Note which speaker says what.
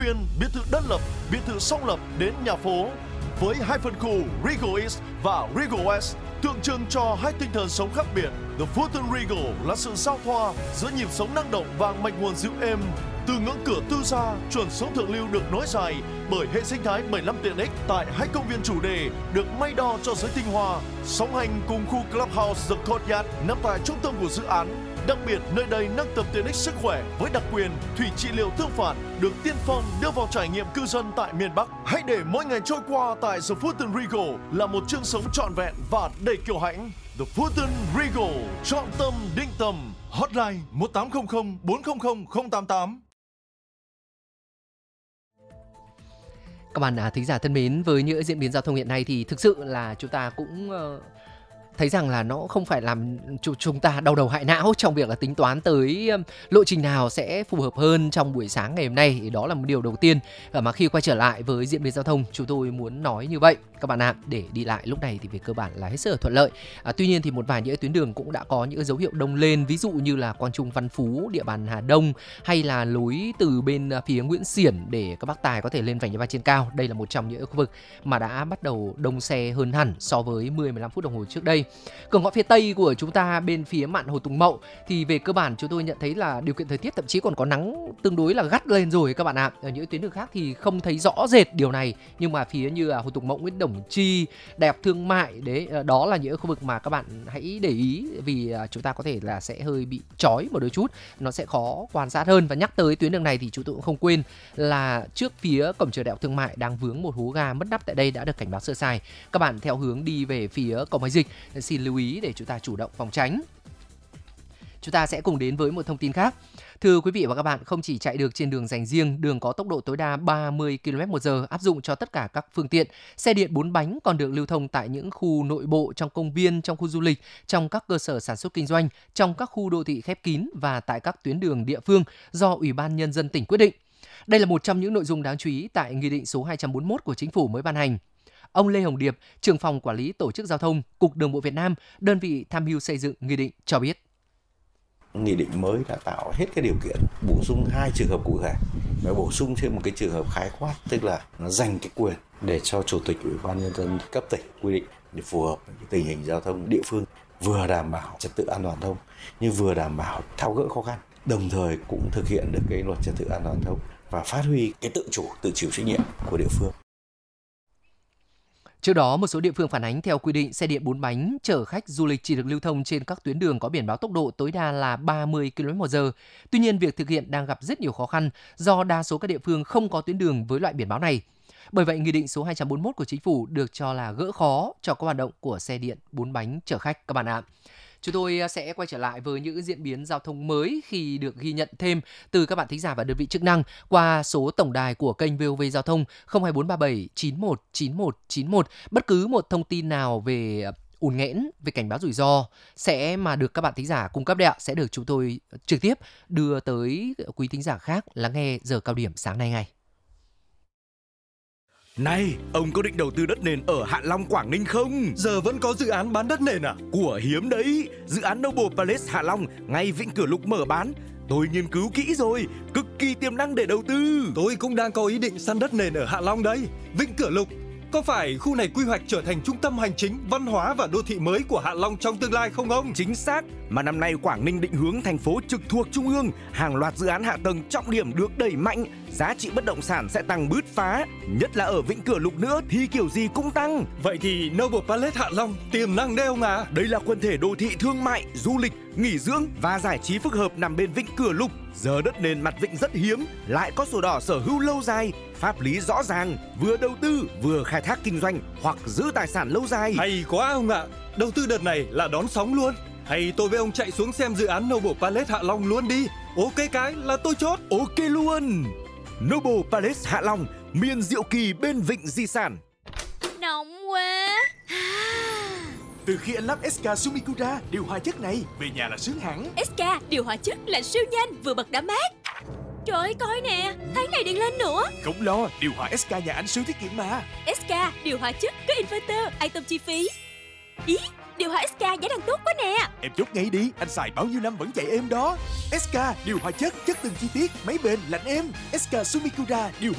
Speaker 1: Viên, biệt thự đơn lập, biệt thự song lập đến nhà phố. Với hai phân khu Regal East và Regal West, tượng trưng cho hai tinh thần sống khác biệt. The Fulton Regal là sự giao thoa giữa nhịp sống năng động và mạch nguồn dịu êm. Từ ngưỡng cửa tư gia, chuẩn sống thượng lưu được nối dài bởi hệ sinh thái 75 tiện ích tại hai công viên chủ đề được may đo cho giới tinh hoa. Song hành cùng khu Clubhouse The Courtyard nằm tại trung tâm của dự án. Đặc biệt, nơi đây nâng tầm tiện ích sức khỏe với đặc quyền thủy trị liệu tương phản được tiên phong đưa vào trải nghiệm cư dân tại miền Bắc. Hãy để mỗi ngày trôi qua tại The Fulton Regal là một chương sống trọn vẹn và đầy kiêu hãnh. The Fulton Regal, chọn tâm định tầm. Hotline 1800 400 088.
Speaker 2: Các bạn thính giả thân mến, với những diễn biến giao thông hiện nay thì thực sự là chúng ta cũng thấy rằng là nó không phải làm chúng ta đau đầu hại não trong việc là tính toán tới lộ trình nào sẽ phù hợp hơn trong buổi sáng ngày hôm nay. Thì đó là một điều đầu tiên mà khi quay trở lại với diễn biến giao thông chúng tôi muốn nói như vậy các bạn ạ. Để đi lại lúc này thì về cơ bản là hết sức là thuận lợi. Tuy nhiên thì một vài những tuyến đường cũng đã có những dấu hiệu đông lên, ví dụ như là Quang Trung Văn Phú, địa bàn Hà Đông, hay là lối từ bên phía Nguyễn Xiển để các bác tài có thể lên vành đai ba trên cao. Đây là một trong những khu vực mà đã bắt đầu đông xe hơn hẳn so với 10-15 phút đồng hồ trước đây. Cửa ngõ phía Tây của chúng ta bên phía mạn Hồ Tùng Mậu thì về cơ bản chúng tôi nhận thấy là điều kiện thời tiết thậm chí còn có nắng tương đối là gắt lên rồi các bạn ạ. Ở những tuyến đường khác thì không thấy rõ rệt điều này, nhưng mà phía như Hồ Tùng Mậu, Nguyễn Đồng Chi, Đại học Thương mại đấy, đó là những khu vực mà các bạn hãy để ý vì chúng ta có thể là sẽ hơi bị chói một đôi chút, nó sẽ khó quan sát hơn. Và nhắc tới tuyến đường này thì chúng tôi cũng không quên là trước phía cổng trường Đại học Thương mại đang vướng một hố ga mất nắp tại đây đã được cảnh báo sơ sài. Các bạn theo hướng đi về phía cầu Mai Dịch xin lưu ý để chúng ta chủ động phòng tránh. Chúng ta sẽ cùng đến với một thông tin khác. Thưa quý vị và các bạn, không chỉ chạy được trên đường dành riêng, đường có tốc độ tối đa 30 km/h áp dụng cho tất cả các phương tiện, xe điện 4 bánh còn được lưu thông tại những khu nội bộ, trong công viên, trong khu du lịch, trong các cơ sở sản xuất kinh doanh, trong các khu đô thị khép kín và tại các tuyến đường địa phương do Ủy ban Nhân dân tỉnh quyết định. Đây là một trong những nội dung đáng chú ý tại Nghị định số 241 của Chính phủ mới ban hành. Ông Lê Hồng Điệp, trưởng phòng quản lý tổ chức giao thông, Cục Đường bộ Việt Nam, đơn vị tham mưu xây dựng nghị định cho biết.
Speaker 3: Nghị định mới đã tạo hết cái điều kiện bổ sung 2 trường hợp cụ thể và bổ sung thêm một cái trường hợp khái quát, tức là nó dành cái quyền để cho Chủ tịch Ủy ban Nhân dân cấp tỉnh quy định để phù hợp với tình hình giao thông địa phương, vừa đảm bảo trật tự an toàn thông nhưng vừa đảm bảo tháo gỡ khó khăn, đồng thời cũng thực hiện được cái luật trật tự an toàn thông và phát huy cái tự chủ, tự chịu trách nhiệm của địa phương.
Speaker 2: Trước đó, một số địa phương phản ánh theo quy định xe điện 4 bánh chở khách du lịch chỉ được lưu thông trên các tuyến đường có biển báo tốc độ tối đa là 30 km/h. Tuy nhiên, việc thực hiện đang gặp rất nhiều khó khăn do đa số các địa phương không có tuyến đường với loại biển báo này. Bởi vậy, Nghị định số 241 của Chính phủ được cho là gỡ khó cho các hoạt động của xe điện 4 bánh chở khách các bạn ạ. Chúng tôi sẽ quay trở lại với những diễn biến giao thông mới khi được ghi nhận thêm từ các bạn thính giả và đơn vị chức năng qua số tổng đài của kênh VOV Giao thông 02437 919191. Bất cứ một thông tin nào về ùn nghẽn, về cảnh báo rủi ro sẽ mà được các bạn thính giả cung cấp đấy ạ, sẽ được chúng tôi trực tiếp đưa tới quý thính giả khác lắng nghe giờ cao điểm sáng nay ngay.
Speaker 4: Này, ông có định đầu tư đất nền ở Hạ Long, Quảng Ninh không?
Speaker 5: Giờ vẫn có dự án bán đất nền à?
Speaker 4: Của hiếm đấy, dự án Noble Palace Hạ Long ngay Vĩnh Cửa Lục mở bán. Tôi nghiên cứu kỹ rồi, cực kỳ tiềm năng để đầu tư.
Speaker 5: Tôi cũng đang có ý định săn đất nền ở Hạ Long đấy. Vĩnh Cửa Lục, có phải khu này quy hoạch trở thành trung tâm hành chính, văn hóa và đô thị mới của Hạ Long trong tương lai không ông?
Speaker 4: Chính xác, mà năm nay Quảng Ninh định hướng thành phố trực thuộc Trung ương, hàng loạt dự án hạ tầng trọng điểm được đẩy mạnh, giá trị bất động sản sẽ tăng bứt phá, nhất là ở Vĩnh Cửa Lục nữa thì kiểu gì cũng tăng.
Speaker 5: Vậy thì Noble Palace Hạ Long tiềm năng đấy ông à?
Speaker 4: Đây là quần thể đô thị thương mại, du lịch, nghỉ dưỡng và giải trí phức hợp nằm bên Vĩnh Cửa Lục. Giờ đất nền mặt vịnh rất hiếm, lại có sổ đỏ sở hữu lâu dài, pháp lý rõ ràng, vừa đầu tư vừa khai thác kinh doanh hoặc giữ tài sản lâu dài.
Speaker 5: Hay quá ông ạ, đầu tư đợt này là đón sóng luôn. Hay tôi với ông chạy xuống xem dự án Noble Palace Hạ Long luôn đi. Ok cái là tôi chốt.
Speaker 4: Ok luôn. Noble Palace Hạ Long, miền diệu kỳ bên vịnh di sản.
Speaker 6: Nóng quá.
Speaker 7: Từ khi anh lắp SK Sumikura điều hòa chất này, về nhà là sướng hẳn.
Speaker 6: SK điều hòa chất là siêu nhanh, vừa bật đã mát. Trời ơi, coi nè, tháng này điện lên nữa.
Speaker 7: Không lo, điều hòa SK nhà anh siêu tiết kiệm mà.
Speaker 6: SK điều hòa chất có inverter, an tâm chi phí. Ý, điều hòa SK giá đang tốt quá nè.
Speaker 7: Em chốt ngay đi, anh xài bao nhiêu năm vẫn chạy êm đó. SK điều hòa chất, chất từng chi tiết, máy bền, lạnh êm. SK Sumikura điều hòa